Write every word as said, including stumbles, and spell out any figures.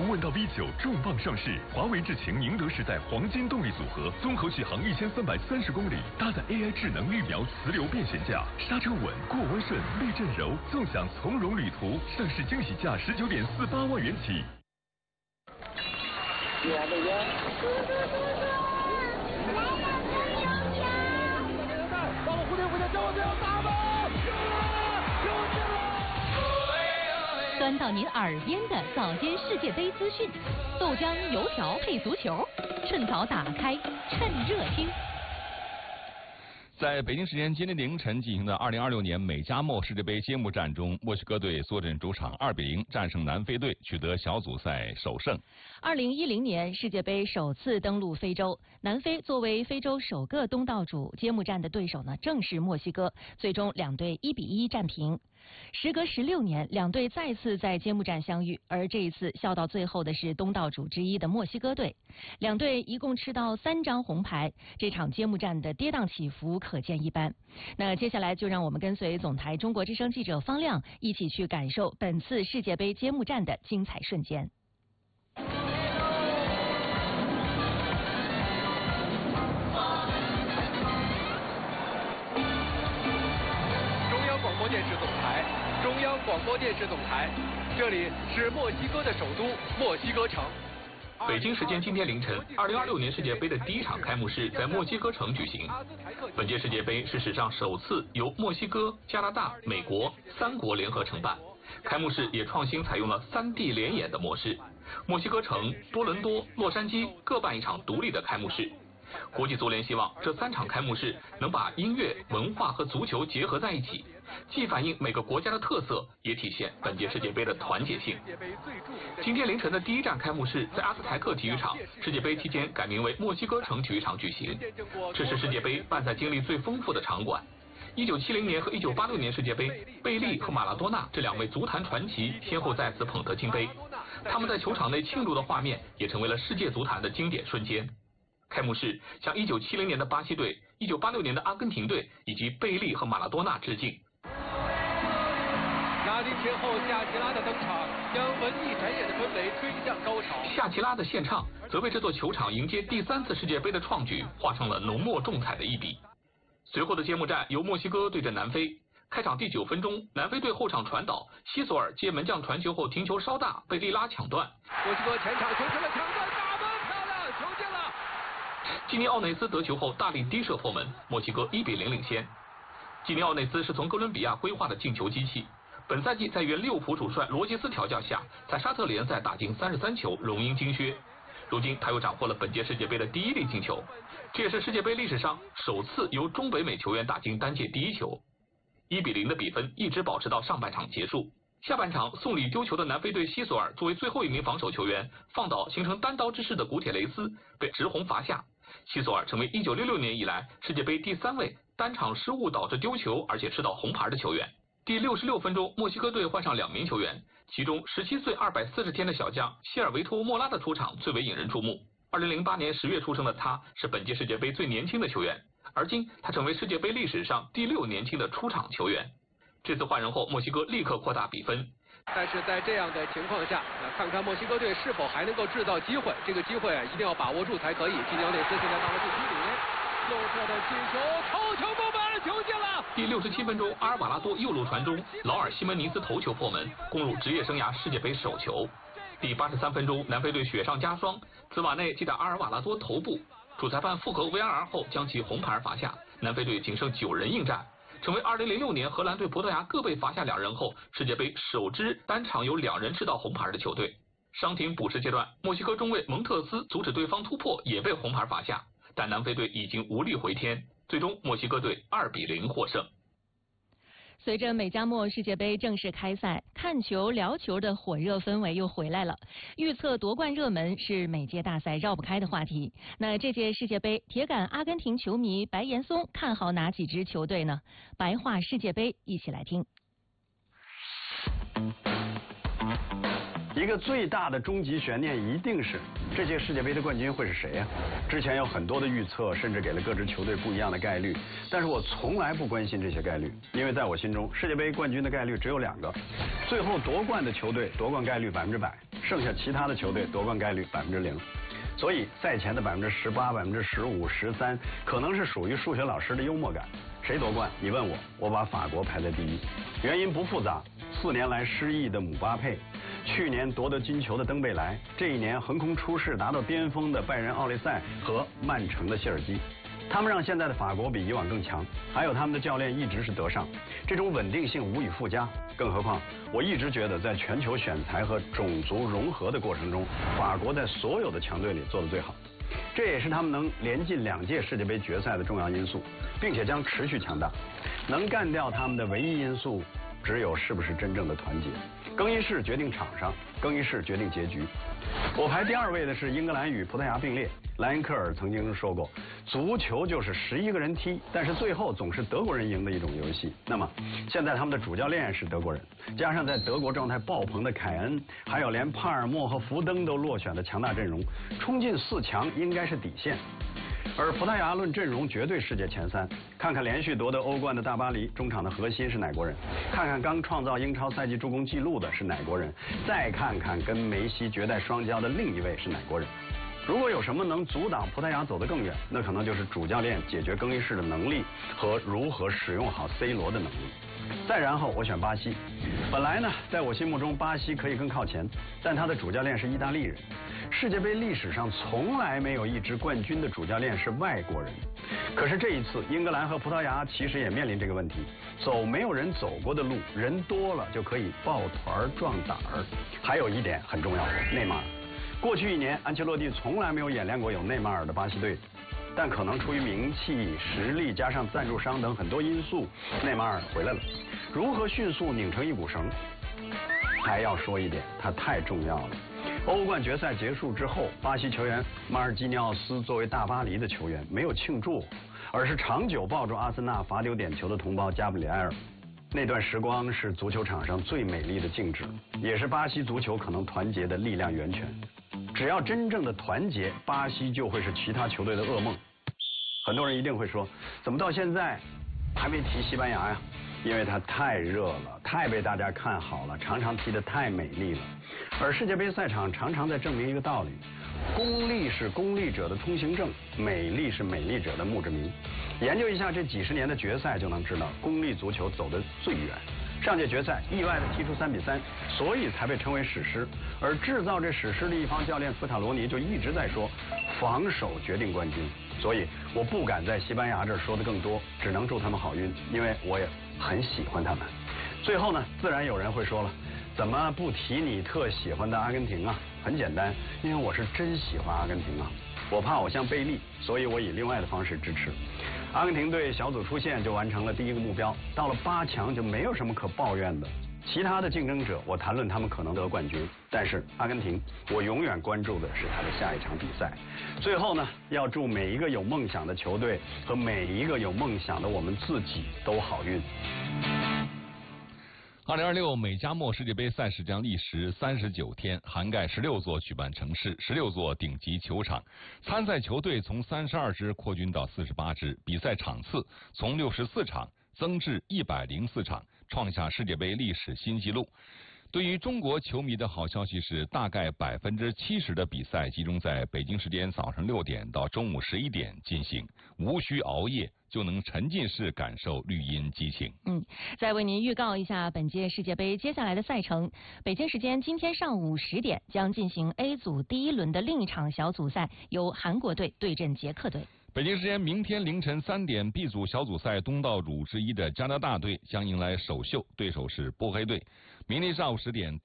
图问道 V 九重磅上市，华为智擎宁德时代黄金动力组合，综合续航一千三百三十公里，搭载 A I 智能预瞄磁流变悬架，刹车稳，过弯顺，避震柔，纵享从容旅途。上市惊喜价十九点四八万元起。 你还没有？叔叔叔叔，来了公牛球！ 到了蝴蝶蝴蝶，叫我不要打吧！有了，有进了！ 钻到您耳边的早间世界杯资讯，豆浆油条配足球，趁早打开，趁热听。 在北京时间今天凌晨进行的二零二六年美加墨世界杯揭幕战中，墨西哥队坐镇主场二比零战胜南非队，取得小组赛首胜。 二零一零年世界杯首次登陆非洲，南非作为非洲首个东道主，揭幕战的对手呢正是墨西哥，最终两队一比一战平。时隔十六年，两队再次在揭幕战相遇，而这一次笑到最后的是东道主之一的墨西哥队。两队一共吃到三张红牌，这场揭幕战的跌宕起伏可见一斑。那接下来就让我们跟随总台中国之声记者方亮一起去感受本次世界杯揭幕战的精彩瞬间。 广播电视总台，中央广播电视总台，这里是墨西哥的首都墨西哥城。 北京时间今天凌晨，二零二六年世界杯的第一场开幕式在墨西哥城举行。本届世界杯是史上首次由墨西哥、加拿大、美国三国联合承办，开幕式也创新采用了三地联演的模式。墨西哥城、多伦多、洛杉矶各办一场独立的开幕式。国际足联希望这三场开幕式能把音乐、文化和足球结合在一起，既反映每个国家的特色，也体现本届世界杯的团结性。今天凌晨的第一站开幕式在阿兹台克体育场，世界杯期间改名为墨西哥城体育场举行。这是世界杯办赛经历最丰富的场馆。一九七零年和一九八六年世界杯，贝利和马拉多纳这两位足坛传奇先后在此捧得金杯，他们在球场内庆祝的画面也成为了世界足坛的经典瞬间。开幕式向一九七零年的巴西队、一九八六年的阿根廷队以及贝利和马拉多纳致敬。 拉丁天后夏奇拉的登场，将文艺展演的氛围推向高潮。 夏奇拉的献唱则为这座球场迎接第三次世界杯的创举画上了浓墨重彩的一笔。随后的揭幕战由墨西哥对阵南非。开场第九分钟，南非队后场传导，西索尔接门将传球后停球稍大，被利拉抢断。 墨西哥前场形成了抢断，打门漂亮，球进了。 基尼奥内斯得球后大力低射破门，墨西哥一比零领先。基尼奥内斯是从哥伦比亚归化的进球机器，本赛季在原利物浦主帅罗杰斯调教下，在沙特联赛打进三十三球，荣膺金靴。如今他又斩获了本届世界杯的第一粒进球，这也是世界杯历史上首次由中北美球员打进单届第一球。一比零的比分一直保持到上半场结束。下半场送礼丢球的南非队西索尔作为最后一名防守球员，放倒形成单刀之势的古铁雷斯，被直红罚下。西索尔成为一九六六年以来世界杯第三位单场失误导致丢球而且吃到红牌的球员。第六十六分钟，墨西哥队换上两名球员，其中十七岁二百四十天的小将谢尔维托莫拉的出场最为引人注目。二零零八年十月出生的他是本届世界杯最年轻的球员，而今他成为世界杯历史上第六年轻的出场球员。这次换人后，墨西哥立刻扩大比分。 但是在这样的情况下，看看墨西哥队是否还能够制造机会，这个机会啊一定要把握住才可以。基尼奥内斯现在到了禁区里，右侧的进球，头球过门，球进了。 第六十七分钟，阿尔瓦拉多右路传中，劳尔西门尼斯头球破门，攻入职业生涯世界杯首球。第八十三分钟，南非队雪上加霜，兹瓦内击打阿尔瓦拉多头部，主裁判复核 V R R 后将其红牌罚下，南非队仅剩九人应战，成为二零零六年荷兰队、葡萄牙各被罚下两人后，世界杯首支单场有两人吃到红牌的球队。伤停补时阶段，墨西哥中卫蒙特斯阻止对方突破，也被红牌罚下，但南非队已经无力回天，最终墨西哥队二比零获胜。 随着美加墨世界杯正式开赛，看球聊球的火热氛围又回来了。预测夺冠热门是每届大赛绕不开的话题。那这届世界杯，铁杆阿根廷球迷白岩松看好哪几支球队呢？白话世界杯，一起来听。 一个最大的终极悬念一定是这届世界杯的冠军会是谁呀、啊？之前有很多的预测，甚至给了各支球队不一样的概率，但是我从来不关心这些概率，因为在我心中，世界杯冠军的概率只有两个，最后夺冠的球队夺冠概率百分之百， 剩下其他的球队夺冠概率百分之零。所以赛前的百分之十八、百分之十五、十三，可能是属于数学老师的幽默感。谁夺冠？你问我，我把法国排在第一。原因不复杂，四年来失意的姆巴佩，去年夺得金球的登贝莱，这一年横空出世达到巅峰的拜仁奥利塞和曼城的谢尔基。他们让现在的法国比以往更强，还有他们的教练一直是德尚，这种稳定性无以复加。更何况，我一直觉得在全球选材和种族融合的过程中，法国在所有的强队里做得最好，这也是他们能连进两届世界杯决赛的重要因素，并且将持续强大。能干掉他们的唯一因素，只有是不是真正的团结。更衣室决定场上，更衣室决定结局。我排第二位的是英格兰与葡萄牙并列。莱因克尔曾经说过，足球就是十一个人踢，但是最后总是德国人赢的一种游戏。那么现在他们的主教练是德国人，加上在德国状态爆棚的凯恩，还有连帕尔默和福登都落选的强大阵容，冲进四强应该是底线。而葡萄牙论阵容绝对世界前三，看看连续夺得欧冠的大巴黎，中场的核心是哪国人？看看刚创造英超赛季助攻纪录的是哪国人？再看看跟梅西绝代双骄的另一位是哪国人？如果有什么能阻挡葡萄牙走得更远，那可能就是主教练解决更衣室的能力和如何使用好 C 罗的能力。再然后我选巴西，本来呢，在我心目中巴西可以更靠前，但他的主教练是意大利人。世界杯历史上从来没有一支冠军的主教练是外国人。可是这一次，英格兰和葡萄牙其实也面临这个问题，走没有人走过的路，人多了就可以抱团壮胆儿。还有一点很重要，内马尔。过去一年，安切洛蒂从来没有演练过有内马尔的巴西队，但可能出于名气、实力加上赞助商等很多因素，内马尔回来了。如何迅速拧成一股绳？还要说一点，他太重要了。欧冠决赛结束之后，巴西球员马尔基尼奥斯作为大巴黎的球员没有庆祝，而是长久抱住阿森纳罚丢点球的同胞加布里埃尔。那段时光是足球场上最美丽的静止，也是巴西足球可能团结的力量源泉。只要真正的团结，巴西就会是其他球队的噩梦。很多人一定会说，怎么到现在还没提西班牙呀？因为它太热了，太被大家看好了，常常踢得太美丽了。而世界杯赛场常常在证明一个道理：功利是功利者的通行证，美丽是美丽者的墓志铭。研究一下这几十年的决赛，就能知道功利足球走得最远。上届决赛意外的踢出三比三，所以才被称为史诗。而制造这史诗的一方教练斯卡罗尼就一直在说，防守决定冠军。所以我不敢在西班牙这儿说的更多，只能祝他们好运，因为我也很喜欢他们。最后呢，自然有人会说了，怎么不提你特喜欢的阿根廷啊？很简单，因为我是真喜欢阿根廷啊。我怕我像贝利，所以我以另外的方式支持。阿根廷队小组出线就完成了第一个目标，到了八强就没有什么可抱怨的。其他的竞争者，我谈论他们可能得冠军，但是阿根廷，我永远关注的是他的下一场比赛。最后呢，要祝每一个有梦想的球队和每一个有梦想的我们自己都好运。 二零二六美加墨世界杯赛事将历时三十九天，涵盖十六座举办城市、十六座顶级球场。参赛球队从三十二支扩军到四十八支，比赛场次从六十四场增至一百零四场，创下世界杯历史新纪录。对于中国球迷的好消息是，大概百分之七十的比赛集中在北京时间早上六点到中午十一点进行，无需熬夜，就能沉浸式感受绿茵激情。 嗯，再为您预告一下本届世界杯接下来的赛程。北京时间今天上午十点将进行 A 组第一轮的另一场小组赛，由韩国队对阵捷克队。 北京时间明天凌晨三点 ，B 组小组赛东道主之一的加拿大队将迎来首秀，对手是波黑队。明天上午十点。